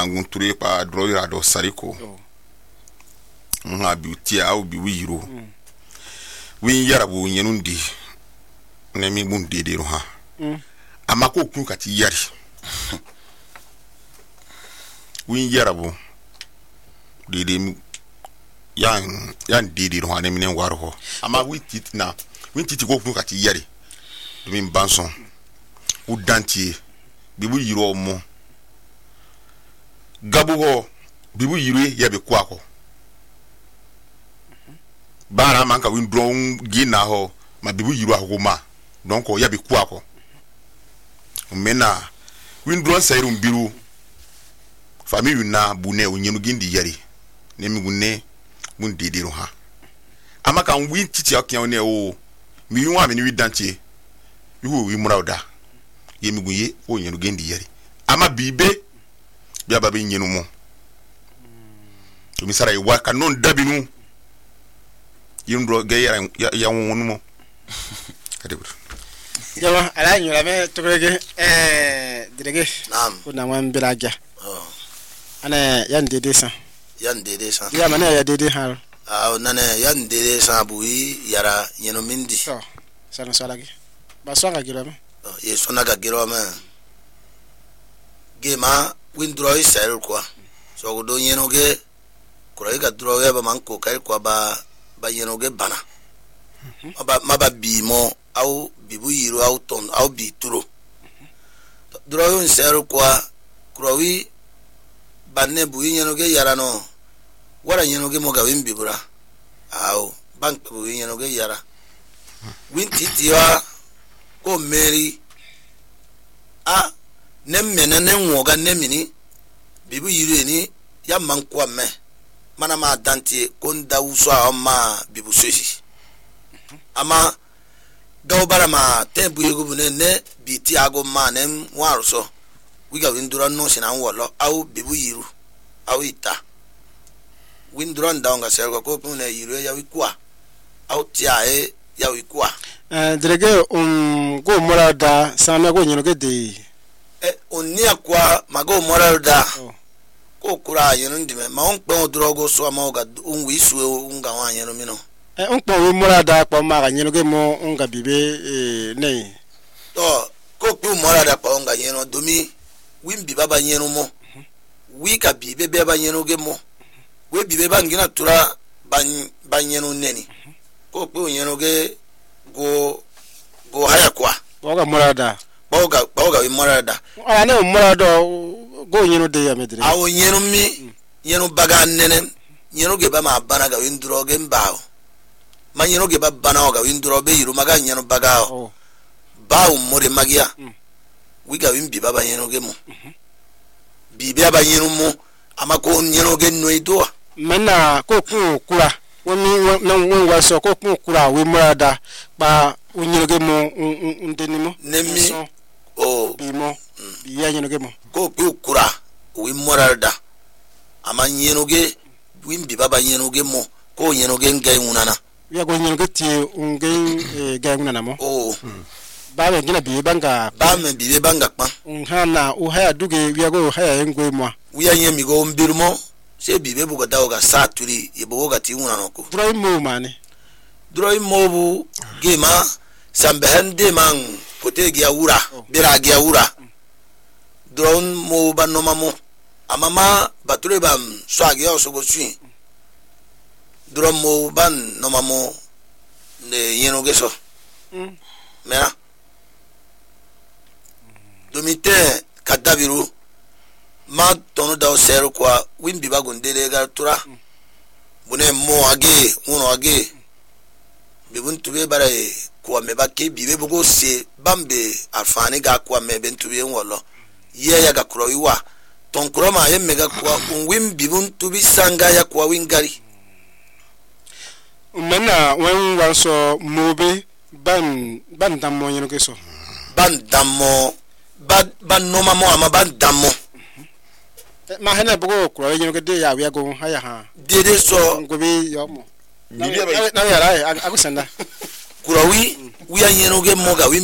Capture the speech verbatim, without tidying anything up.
ngunture pa droira do sariko nga beauty au bi wiro wi yarabu nyenundi na mi bun dede ro ha amako kun kati yari wi yarabu dede yan yan dede ro ha ne minen waro ho ama wi tit na wi tit ko kun kati yari dumi banson u dantier bibu yiro mo gabu ho bibu yire ya be kwako bara manka win drone gina ho ma bibu yiro akoma donc ya be kwako mena win drone sayrum biru famille na bune onyenu gindi yari ne mi gunne mun didiro ha amaka win titi akian ne o mi yun wa mi ni wi dantier yu wi murawda yemi gunye onyenu gindi yari ama bibe bia ba be nyenu mo to misara yi wa kanon dabinu yimdo ge ya ya wonu mo kade bur yawa ala nyura me to rege eh direge naam kuna mwan bilaga oh ana yan dede san yan dede san ya mana ya dede har ah nane yan dede san buyi yara nyeno mindi so sana salagi ba so ga giro me oh ye sona ga giro me gema windro isel kwa so go nyeno ge kura ga dro ya ba manko kai kwa ba ba nyeno ge bana aba maba bimo au bibu yiro au ton au bituro dro yo isel kwa kura wi banne bu nyeno ge yara no wara nyeno ge mo ga wimbi bura au bank bu nyeno ge yara winti tiwa ko meri a nemmene nenwoga nemini bibu yire ni ya mankwa me mana ma danti konda uso ama bibu sosi ama do bara ma tembu yego bune ne biti ago ma nem waruso wiga windura no sina wolo au bibu yiru au ita windura ndanga sergo ko pune yiru ya wikwa au tia e ya wikwa eh direge um go morada sana go nyino ge de eh onia kwa mago morada ko kura yenu ndime ma on pe odrogo so ma oga unwi suwe unga wa yenu mino eh on po morada pa ma ga nyino ge mo unga bibe eh nei to ko pe morada pa unga yenu domi wimbi baba yenu mo wi ka bibe be ba yenu ge mo we bibe ba ngina tura ban ban yenu neni ko pe yenu ge go go haya kwa oga morada boga boga wi morada ah ne morada go nyino de ya medre awo nyenu mi nyenu baga nene nyenu ge ba ma bana ga windro ge mbao ma nyenu ge ba bana ga windro be yiru maga nyenu baga o bawo more magia wi ga wimbi baba nyenu ge mo bibi aba nyenu mo amako nyenu ge noido mena ko ku kura woni na won wa so ko ku kura wi morada ba unyino ge mo ndeni mo nemi o bimo ya nyino ge mo ko ku kura wi morada ama nyenu ge wimbi baba nyenu ge mo ko nyenu ge ngai unana ya go nyino ge ti ungai ga unana mo o ba be gina bi banga ba me bi banga pa unhana u haya duge ya go haya ngwe mo wi anye mi go mbirmo se bi be buga dawo ga saturi ye bugo ga ti unana ko dro mo mane dro mo gema sambehende man potegi ya ura biragi ya ura drone mo banoma mo amama bature bam swagi o sogo sui drone mo ban noma mo ne yeno geso mm mera domite kadabiru ma tonu da osero kwa wimbi bagondele ga tura bune mo age uno age bibun tube bare kwa meba ke bibe bugo se bambe afani ga kwa mebe ntube nwolo ye ya ga kuro iwa ton kuro ma ye mega kwa unwim bibun tubi sanga ya kwa wingari mena wen wanso mobe ban ban dammo yeno keso ban dammo ban ban no mamo ama ban dammo ma hena bugo kuro yeno ke de ya wi ago haya ha dede so ngobe yo mo ni dia ba na ya rai agusanda kurawi wi anyeno ge moga wi